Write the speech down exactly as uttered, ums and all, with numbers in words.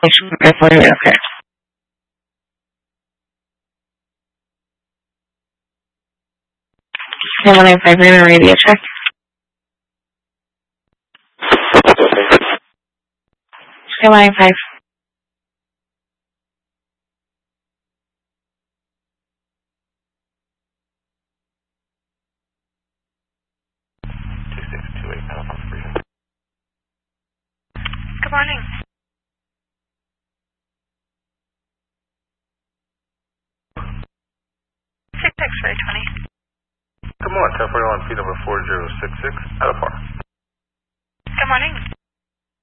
Okay. one nine five nine radio check. one nine five. Good morning. six six for twenty. Good morning, ten forty-one, P number four zero six six, out of par.